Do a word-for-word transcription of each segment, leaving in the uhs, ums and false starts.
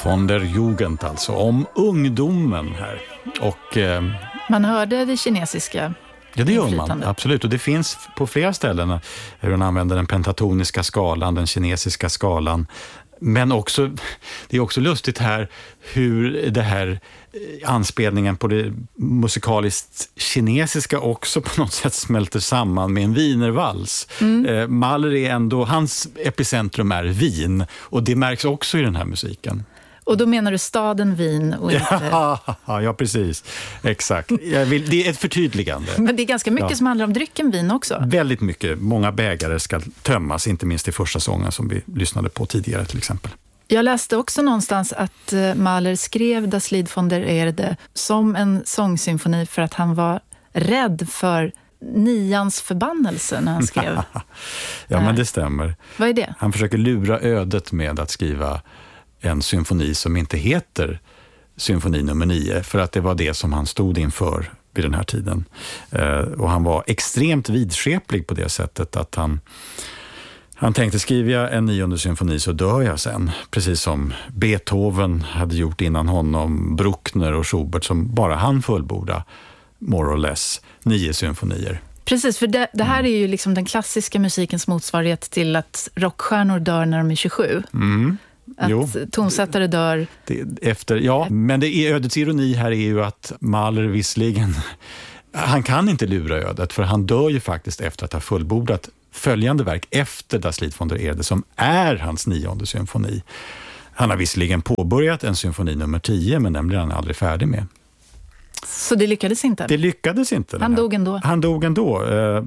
von der Jugend, alltså om ungdomen här. Och eh, man hörde det kinesiska. Ja, det gör man, absolut. Och det finns på flera ställen hur hon använder den pentatoniska skalan, den kinesiska skalan. Men också, det är också lustigt här hur det här anspelningen på det musikaliskt kinesiska också på något sätt smälter samman med en wienervals. Mm. Eh, Mahler är ändå, hans epicentrum är Wien, och det märks också i den här musiken. Och då menar du staden Wien och inte... Ja, ja precis. Exakt. Jag vill, det är ett förtydligande. Men det är ganska mycket ja. som handlar om drycken vin också. Väldigt mycket. Många bägare ska tömmas, inte minst i första sången som vi lyssnade på tidigare till exempel. Jag läste också någonstans att Mahler skrev Das Lied von der Erde som en sångsymfoni för att han var rädd för nians förbannelse när han skrev. Ja, men det stämmer. Vad är det? Han försöker lura ödet med att skriva en symfoni som inte heter symfoni nummer nio, för att det var det som han stod inför vid den här tiden. Eh, och han var extremt vidskeplig på det sättet att han, han tänkte, skriver jag en nionde symfoni så dör jag sen. Precis som Beethoven hade gjort innan honom, Bruckner och Schubert, som bara han fullborda more or less nio symfonier. Precis, för det, det här är ju liksom den klassiska musikens motsvarighet till att rockstjärnor dör när de är tjugosju. Mm. Att jo. tonsättare dör. Det, efter, ja, men det är, ödets ironi här är ju att Mahler visserligen, han kan inte lura ödet, för han dör ju faktiskt efter att ha fullbordat följande verk efter Das Lied von der Erde, som är hans nionde symfoni. Han har visserligen påbörjat en symfoni nummer tio, men den blir han aldrig färdig med. Så det lyckades inte? Det lyckades inte. Han dog ändå? Han dog ändå,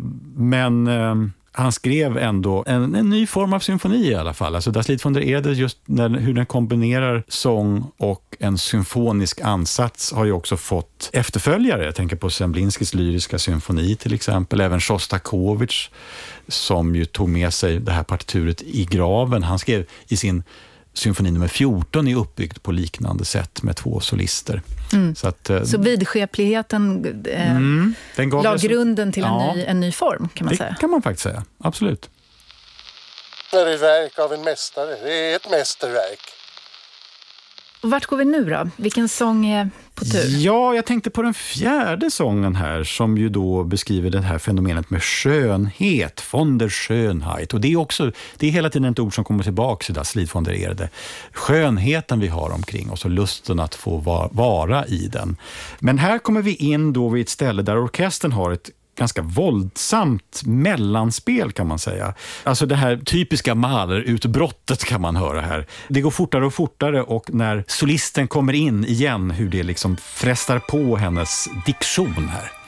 men han skrev ändå en, en ny form av symfoni i alla fall. Alltså Das Lied von der Erde, just när, hur den kombinerar sång och en symfonisk ansats, har ju också fått efterföljare. Jag tänker på Semblinskis lyriska symfoni till exempel. Även Shostakovich, som ju tog med sig det här partituret i graven. Han skrev i sin symfoni nummer fjorton är uppbyggd på liknande sätt med två solister. Mm. Så, att, så vidskepligheten eh, mm, den gav la grunden till ja, en, ny, en ny form, kan man det säga. Det kan man faktiskt säga, absolut. Det är ett verk av en mästare, det är ett mästerverk. Och vart går vi nu då? Vilken sång är på tur? Ja, jag tänkte på den fjärde sången här, som ju då beskriver det här fenomenet med skönhet, von der Schönheit. Och det är också, det är hela tiden ett ord som kommer tillbaka i Das Lied von der Erde. Skönheten vi har omkring oss och lusten att få va- vara i den. Men här kommer vi in då vid ett ställe där orkestern har ett ganska våldsamt mellanspel, kan man säga. Alltså det här typiska Mahler-utbrottet kan man höra här. Det går fortare och fortare, och när solisten kommer in igen, hur det liksom frestar på hennes diktion här.